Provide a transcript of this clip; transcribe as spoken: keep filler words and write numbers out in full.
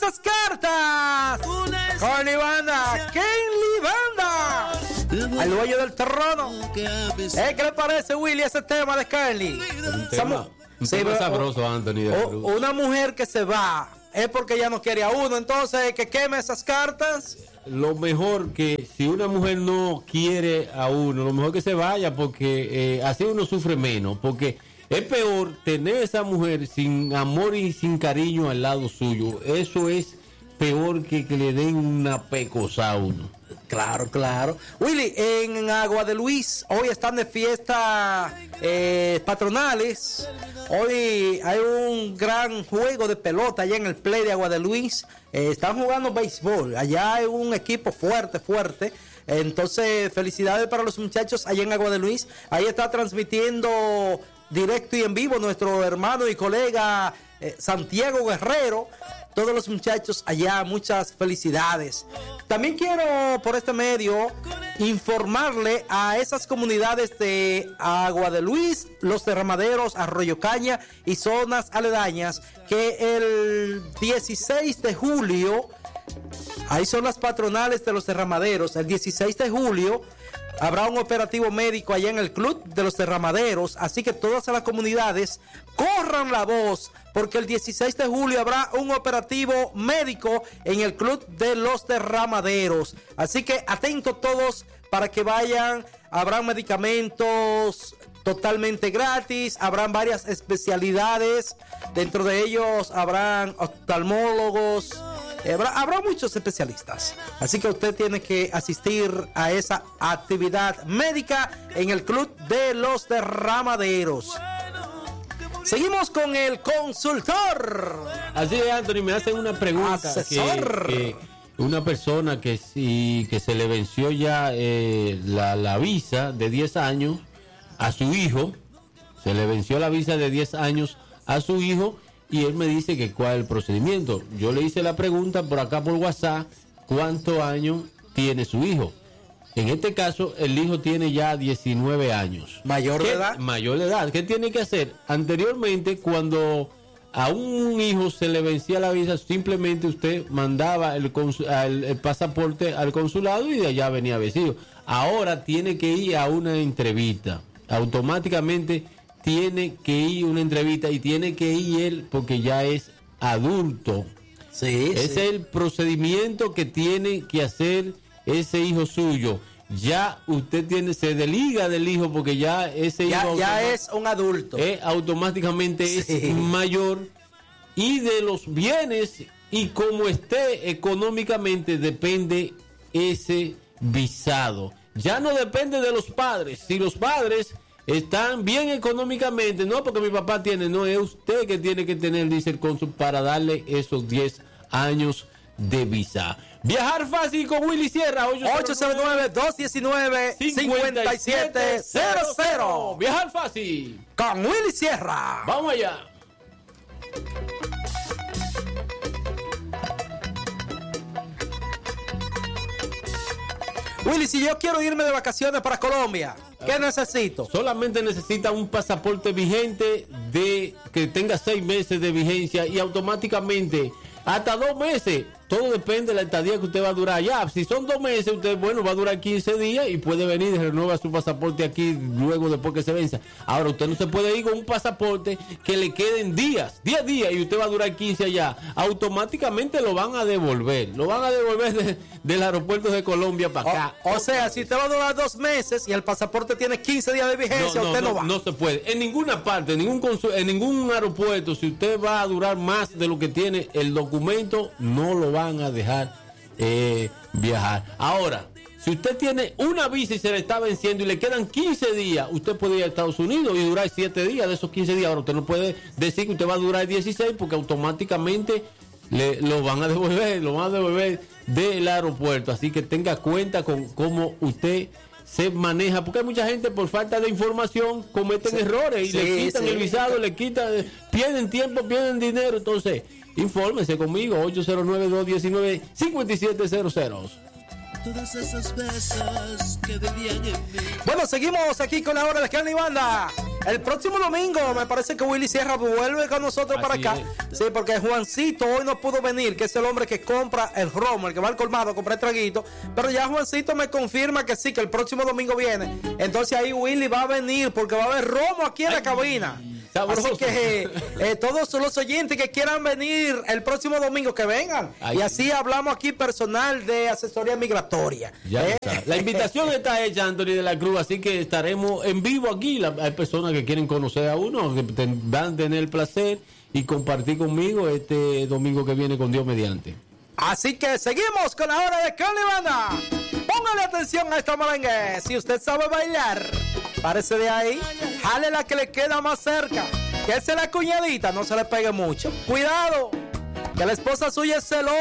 esas cartas con mi banda, Kenly Banda, al dueño del trono. ¿Eh? ¿Qué le parece, Willy, ese tema de Kenly? Un tema, un tema sí, sabroso, Anthony. De o, una mujer que se va es porque ya no quiere a uno, entonces que queme esas cartas. Lo mejor que si una mujer no quiere a uno, lo mejor que se vaya, porque eh, así uno sufre menos, porque es peor tener a esa mujer sin amor y sin cariño al lado suyo. Eso es peor que que le den una pecosa a uno. Claro, claro. Willy, en Agua de Luis, hoy están de fiesta eh, patronales. Hoy hay un gran juego de pelota allá en el play de Agua de Luis. Eh, están jugando béisbol. Allá hay un equipo fuerte, fuerte. Entonces, felicidades para los muchachos allá en Agua de Luis. Ahí está transmitiendo directo y en vivo nuestro hermano y colega eh, Santiago Guerrero. Todos los muchachos allá, muchas felicidades. También quiero por este medio informarle a esas comunidades de Agua de Luis, Los Derramaderos, Arroyo Caña y zonas aledañas que el dieciséis de julio, ahí son las patronales de Los Derramaderos, el dieciséis de julio habrá un operativo médico allá en el Club de Los Derramaderos, así que todas las comunidades corran la voz, porque el dieciséis de julio habrá un operativo médico en el Club de Los Derramaderos. Así que atentos todos para que vayan, habrán medicamentos totalmente gratis, habrán varias especialidades, dentro de ellos habrán oftalmólogos, Habrá, habrá muchos especialistas, así que usted tiene que asistir a esa actividad médica en el Club de Los Derramaderos. Seguimos con el consultor. Así es, Anthony, me hacen una pregunta. Asesor. Que, que una persona que sí que se le venció ya eh, la, la visa de diez años a su hijo, se le venció la visa de diez años a su hijo. Y él me dice que cuál es el procedimiento. Yo le hice la pregunta por acá por WhatsApp, ¿cuántos años tiene su hijo? En este caso, el hijo tiene ya diecinueve años. ¿Mayor de edad? Mayor de edad. ¿Qué tiene que hacer? Anteriormente, cuando a un hijo se le vencía la visa, simplemente usted mandaba el, el, el pasaporte al consulado y de allá venía vencido. Ahora tiene que ir a una entrevista. Automáticamente tiene que ir una entrevista y tiene que ir él porque ya es adulto. Sí, ese sí. es el procedimiento que tiene que hacer ese hijo suyo. Ya usted tiene, se desliga del hijo porque ya ese ya, hijo ya es un adulto. Eh, automáticamente sí. Es mayor, y de los bienes y como esté económicamente depende ese visado. Ya no depende de los padres. Si los padres están bien económicamente, no porque mi papá tiene, no, es usted que tiene que tener, dice el cónsul, para darle esos diez años de visa. Viajar fácil con Willy Sierra, ocho cero nueve, dos uno nueve, cinco siete cero cero. Viajar fácil con Willy Sierra. Vamos allá. Willy, si yo quiero irme de vacaciones para Colombia, ¿qué necesito? Solamente necesita un pasaporte vigente de que tenga seis meses de vigencia y automáticamente hasta dos meses. Todo depende de la estadía que usted va a durar allá. Si son dos meses, usted, bueno, va a durar quince días y puede venir y renueva su pasaporte aquí luego después que se venza. Ahora, usted no se puede ir con un pasaporte que le queden días, diez días y usted va a durar quince allá. Automáticamente lo van a devolver. Lo van a devolver de, del aeropuerto de Colombia para acá. O, o sea, si usted va a durar dos meses y el pasaporte tiene quince días de vigencia, no, no, usted no, no va. No se puede. En ninguna parte, en ningún, consul, en ningún aeropuerto, si usted va a durar más de lo que tiene el documento, no lo van a dejar eh, viajar. Ahora, si usted tiene una visa y se le está venciendo y le quedan quince días, usted puede ir a Estados Unidos y durar siete días de esos quince días. Ahora, usted no puede decir que usted va a durar dieciséis porque automáticamente le, lo van a devolver, lo van a devolver del aeropuerto. Así que tenga cuenta con cómo usted se maneja, porque hay mucha gente por falta de información cometen sí, errores y sí, le quitan sí, el visado, sí. le quitan, pierden tiempo, pierden dinero. Entonces, infórmese conmigo, ocho cero nueve, dos uno nueve, cinco siete cero cero. todas esas veces que vivían en mí. Bueno, seguimos aquí con la hora de Carne y Banda. El próximo domingo me parece que Willy Sierra vuelve con nosotros Así para acá. es. Sí, porque Juancito hoy no pudo venir, que es el hombre que compra el romo, el que va al colmado a comprar traguito. Pero ya Juancito me confirma que sí, que el próximo domingo viene. Entonces ahí Willy va a venir porque va a haber romo aquí en la cabina. Sabroso. Así que eh, todos los oyentes que quieran venir el próximo domingo, que vengan. Ay, y así hablamos aquí personal de asesoría migratoria. Ya Eh, está. La invitación está hecha, Anthony de la Cruz, así que estaremos en vivo aquí. La- hay personas que quieren conocer a uno, que ten- van a tener el placer y compartir conmigo este domingo que viene con Dios mediante. Así que seguimos con la hora de Carne y Banda. Póngale atención a esta merengue. Si usted sabe bailar, párese de ahí, jale la que le queda más cerca. Que es la cuñadita, no se le pegue mucho. Cuidado, que la esposa suya es celosa.